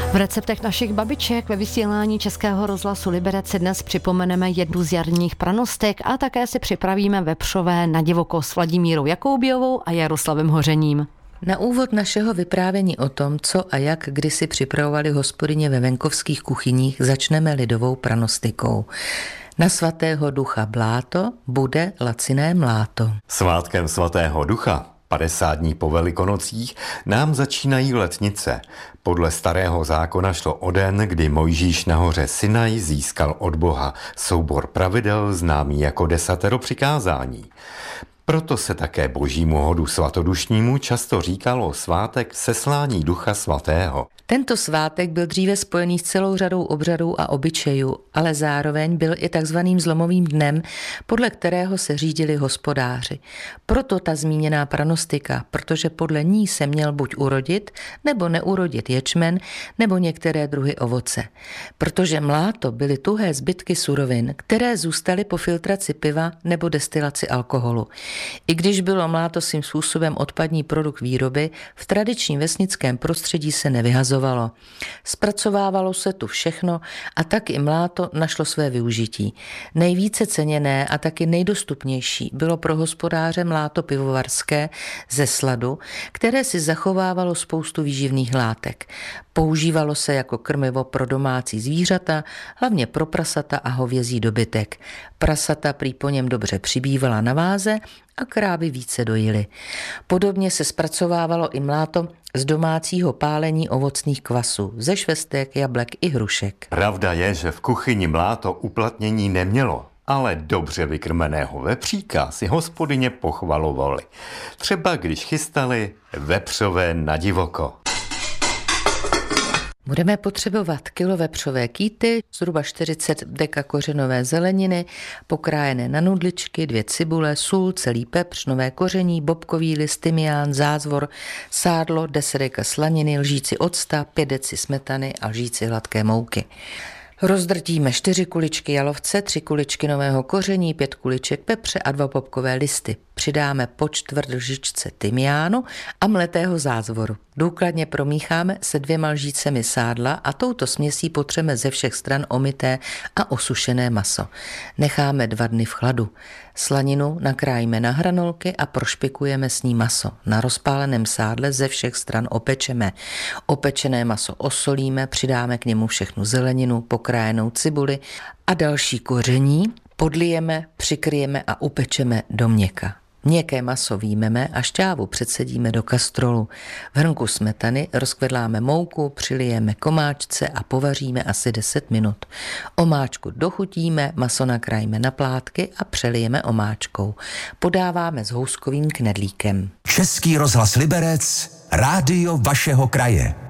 V receptech našich babiček ve vysílání Českého rozhlasu Liberec si dnes připomeneme jednu z jarních pranostek a také si připravíme vepřové na divoko s Vladimírou Jakoubiovou a Jaroslavem Hořením. Na úvod našeho vyprávění o tom, co a jak kdysi připravovali hospodyně ve venkovských kuchyních, začneme lidovou pranostikou. Na svatého ducha bláto bude laciné mláto. Svátkem svatého ducha, 50 dní po Velikonocích, nám začínají letnice. Podle starého zákona šlo o den, kdy Mojžíš na hoře Sinaj získal od Boha soubor pravidel známý jako 10 přikázání. Proto se také božímu hodu svatodušnímu často říkalo svátek seslání Ducha Svatého. Tento svátek byl dříve spojený s celou řadou obřadů a obyčejů, ale zároveň byl i takzvaným zlomovým dnem, podle kterého se řídili hospodáři. Proto ta zmíněná pranostika, protože podle ní se měl buď urodit, nebo neurodit ječmen, nebo některé druhy ovoce. Protože mláto byly tuhé zbytky surovin, které zůstaly po filtraci piva nebo destilaci alkoholu. I když bylo mláto svým způsobem odpadní produkt výroby, v tradičním vesnickém prostředí se nevyhazovalo. Zpracovávalo se tu všechno a tak i mláto našlo své využití. Nejvíce ceněné a taky nejdostupnější bylo pro hospodáře mláto pivovarské ze sladu, které si zachovávalo spoustu výživných látek. Používalo se jako krmivo pro domácí zvířata, hlavně pro prasata a hovězí dobytek. Prasata prý po něm dobře přibývala na váze a krávy více dojily. Podobně se zpracovávalo i mláto z domácího pálení ovocných kvasů, ze švestek, jablek i hrušek. Pravda je, že v kuchyni mláto uplatnění nemělo, ale dobře vykrmeného vepříka si hospodyně pochvalovali. Třeba když chystali vepřové na divoko. Budeme potřebovat kilo vepřové kýty, zhruba 40 deka kořenové zeleniny, pokrájené na nudličky, 2 cibule, sůl, celý pepř, nové koření, bobkový list, tymián, zázvor, sádlo, 10 deka slaniny, lžíci octa, 5 deci smetany a lžíci hladké mouky. Rozdrtíme 4 kuličky jalovce, 3 kuličky nového koření, 5 kuliček pepře a 2 bobkové listy. Přidáme po čtvrt lžičce tymiánu a mletého zázvoru. Důkladně promícháme se 2 lžícemi sádla a touto směsí potřeme ze všech stran omyté a osušené maso. Necháme 2 dny v chladu. Slaninu nakrájíme na hranolky a prošpikujeme s ní maso. Na rozpáleném sádle ze všech stran opečeme. Opečené maso osolíme, přidáme k němu všechnu zeleninu, pokrájenou cibuli a další koření. Podlijeme, přikryjeme a upečeme do měka. Měkké maso výjmeme a šťávu předsedíme do kastrolu. V hrnku smetany rozkvedláme mouku, přilijeme k omáčce a povaříme asi 10 minut. Omáčku dochutíme, maso nakrájíme na plátky a přelijeme omáčkou. Podáváme s houskovým knedlíkem. Český rozhlas Liberec, rádio vašeho kraje.